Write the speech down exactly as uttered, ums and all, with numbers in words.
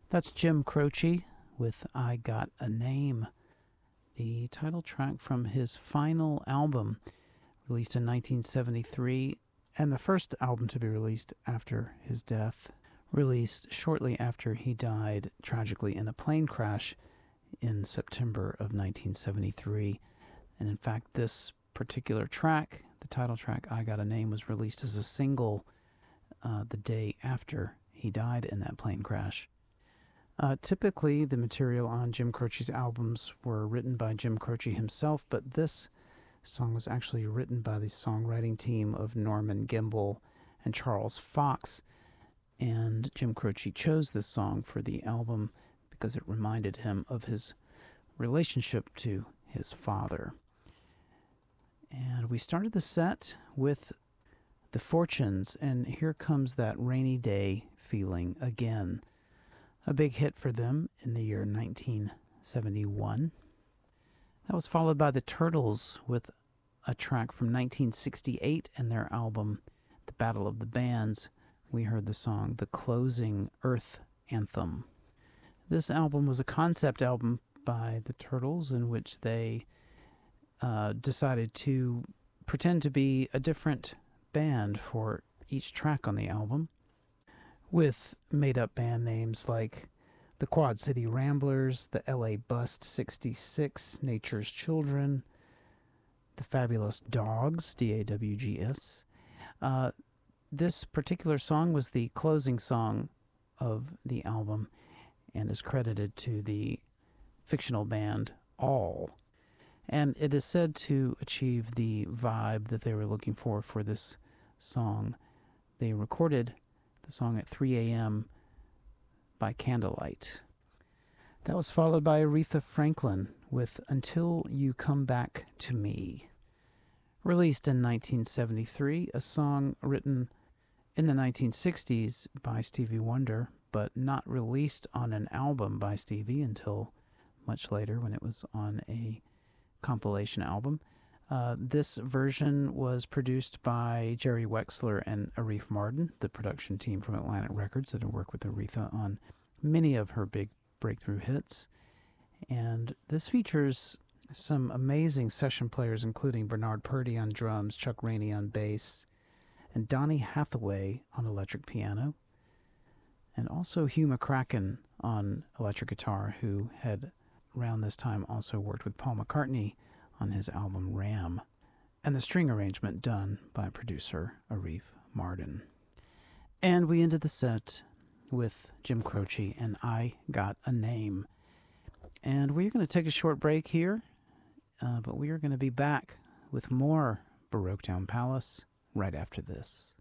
That's Jim Croce with I Got a Name, the title track from his final album, released in nineteen seventy-three, and the first album to be released after his death, released shortly after he died tragically in a plane crash in September of nineteen seventy-three. And in fact, this particular track, the title track, I Got a Name, was released as a single uh, the day after he died in that plane crash. Uh, typically, the material on Jim Croce's albums were written by Jim Croce himself, but this song was actually written by the songwriting team of Norman Gimbel and Charles Fox. And Jim Croce chose this song for the album because it reminded him of his relationship to his father. And we started the set with The Fortunes, and here comes that rainy day feeling again. A big hit for them in the year nineteen seventy-one. That was followed by the Turtles with a track from nineteen sixty-eight and their album, The Battle of the Bands. We heard the song The Closing Earth Anthem. This album was a concept album by the Turtles in which they uh, decided to pretend to be a different band for each track on the album, with made-up band names like the Quad City Ramblers, the L A Bust sixty-six, Nature's Children, the Fabulous Dogs, D A W G S. Uh, this particular song was the closing song of the album and is credited to the fictional band All. And it is said to achieve the vibe that they were looking for for this song. They recorded the song at three a.m. by candlelight. That was followed by Aretha Franklin with Until You Come Back to Me. Released in nineteen seventy-three, a song written in the nineteen sixties by Stevie Wonder, but not released on an album by Stevie until much later when it was on a compilation album. Uh, this version was produced by Jerry Wexler and Arif Mardin, the production team from Atlantic Records that had worked with Aretha on many of her big breakthrough hits. And this features some amazing session players, including Bernard Purdie on drums, Chuck Rainey on bass, and Donny Hathaway on electric piano, and also Hugh McCracken on electric guitar, who had around this time also worked with Paul McCartney on his album Ram, and the string arrangement done by producer Arif Mardin. And we ended the set with Jim Croce and I Got a Name. And we're going to take a short break here, uh, but we are going to be back with more Baroque Town Palace right after this.